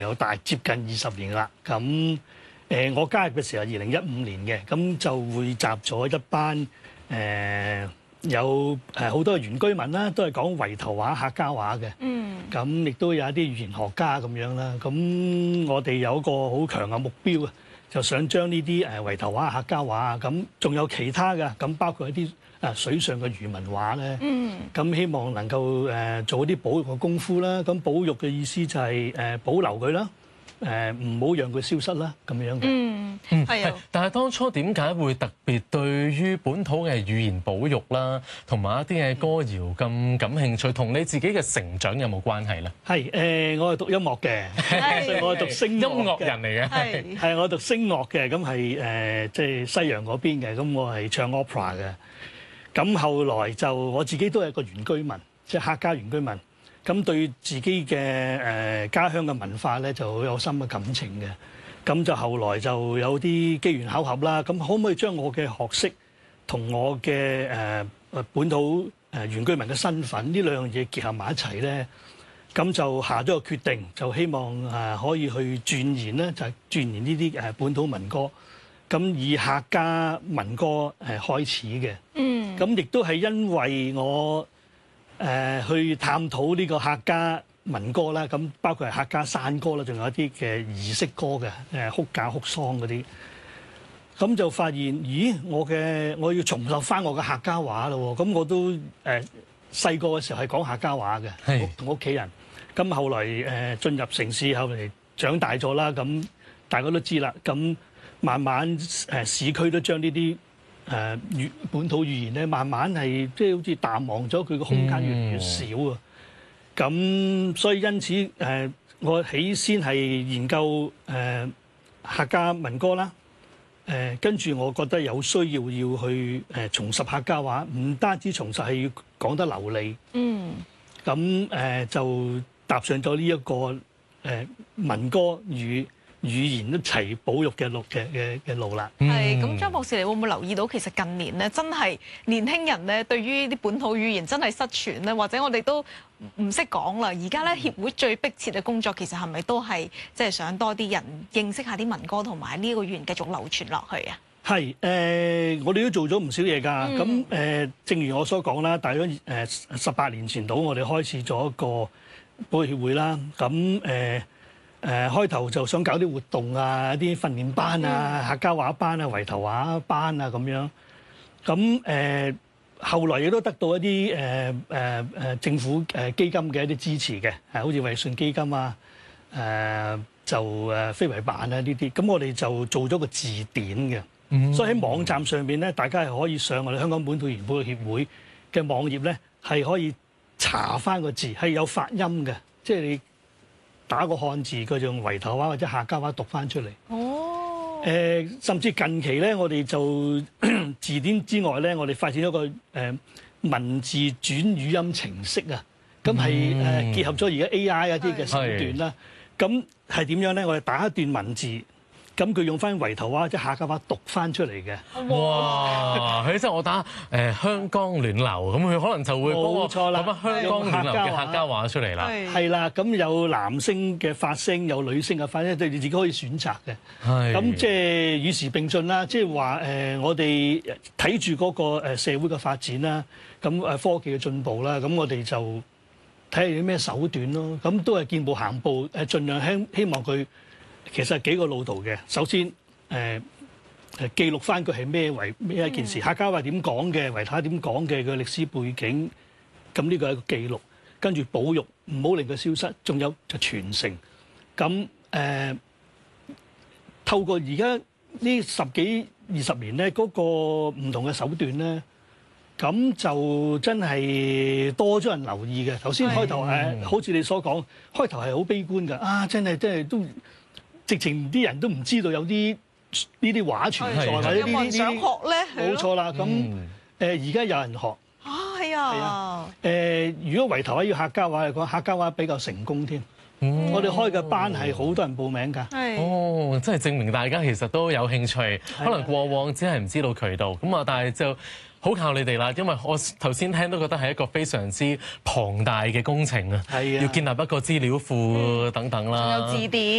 有大接近20年啦。咁我加入嘅時候2015年嘅，咁就匯集咗一班有好多原居民啦，都係講圍頭話、客家話嘅。咁亦都有一啲語言學家咁樣啦。咁我哋有一個好強嘅目標啊，就想將呢啲圍頭話、客家話咁仲有其他嘅，咁包括一啲水上嘅漁民話咧。咁希望能夠做啲保育嘅功夫啦。咁保育嘅意思就係保留佢啦，唔好讓佢消失啦，咁樣嘅。 係啊。但係當初點解會特別對於本土嘅語言保育啦，同埋一啲嘅歌謠咁感興趣？同你自己嘅成長有冇關係咧？ 係我係讀音樂嘅，我係讀聲樂音樂人嚟嘅。 係我讀聲樂嘅，咁係即係西洋嗰邊嘅，咁我係唱 opera 嘅。咁後來就我自己都係一個原居民，即係客家原居民。咁對自己嘅家鄉嘅文化咧，就好有深嘅感情嘅。咁就後來就有啲機緣巧合啦。咁可唔可以將我嘅學識同我嘅本土原居民嘅身份呢兩樣嘢結合埋一齊咧？咁就下咗個決定，就希望可以去鑽研咧，就係鑽研呢啲本土民歌。咁以客家民歌開始嘅。咁亦都係因為我去探討呢個客家民歌啦，咁包括係客家山歌啦，仲有一啲嘅儀式歌嘅哭嫁哭喪嗰啲，咁就發現咦，我要重拾翻我嘅客家話咯喎，咁我都細個嘅時候係講客家話嘅，同屋企人。咁後來進入城市，後嚟長大咗啦，咁大家都知啦，咁慢慢市區都將呢啲本土語言咧，慢慢係即係好似淡忘咗，佢個空間越嚟越少啊！咁所以因此我起先係研究客家民歌啦，跟住我覺得有需要去重拾客家話，唔單止重拾係要講得流利。咁就踏上咗呢一個民歌與語言一齊保育嘅路啦。 係咁，張博士，你會唔會留意到其實近年咧，真係年輕人咧對於啲本土語言真係失傳咧，或者我哋都唔識講啦。而家咧協會最迫切嘅工作，其實係咪都係即係想多啲人認識下啲民歌同埋呢個語言繼續流傳落去啊？ 係我哋都做咗唔少嘢㗎。咁正如我所講啦，大約18年前到，我哋開始咗一個保育協會啦。咁開頭就想搞啲活動啊，一啲訓練班啊、客家話班啊、圍頭話班啊咁樣。咁後來亦都得到一啲政府基金嘅一啲支持嘅，好似惠信基金啊、非遺辦啊呢啲。咁我哋就做咗個字典嘅。所以喺網站上邊咧，大家係可以上我哋香港本土語言保育協會嘅網頁咧，係可以查翻個字，係有發音嘅，即係你打個漢字，佢就用圍頭話或者客家話讀翻出嚟。甚至近期咧，我哋就字典之外咧，我哋發展咗個文字轉語音程式啊。咁係結合咗而家 AI 一啲嘅手段啦。咁係點樣咧？我哋打一段文字。咁佢用翻圍頭話即係客家話讀翻出嚟嘅。 哇！佢即係我打香江暖流，咁佢可能就會冇錯啦， 香江暖流嘅客家話出嚟啦。 係啦，咁有男聲嘅發聲，有女聲嘅發聲，對你自己可以選擇嘅。咁即係與時並進啦，即係話我哋睇住嗰個社會嘅發展啦，咁科技嘅進步啦，咁我哋就睇下啲咩手段咯。咁都係見步行步，盡量希望佢。其實幾個路途嘅，首先記錄翻佢係咩一件事，客家話點講嘅，圍頭話點講嘅，佢歷史背景，咁呢個係一個記錄，跟住保育，唔好令佢消失，仲有就傳承。咁透過而家呢10幾20年咧，嗰個唔同嘅手段咧，咁就真係多咗人留意嘅。頭先開頭好似你所講，開頭係好悲觀㗎，真係都。直情啲人都唔知道有啲呢啲話存在，或者有冇人想學咧？ 冇錯啦，咁而家有人學係啊。 如果圍頭話要客家話嚟講，客家話比較成功添。我哋開嘅班係好多人報名㗎。 真係證明大家其實都有興趣，可能過往只係唔知道渠道咁啊，但係就好靠你哋啦，因為我頭先聽都覺得係一個非常之龐大嘅工程啊， 係啊要建立一個資料庫等等啦， 仲有字典。